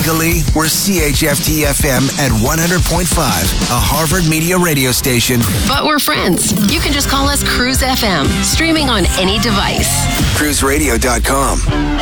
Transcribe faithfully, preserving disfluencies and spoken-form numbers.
Legally, we're C H F T F M at one hundred point five, a Harvard Media radio station. But we're friends. You can just call us Cruise F M, streaming on any device. cruise radio dot com.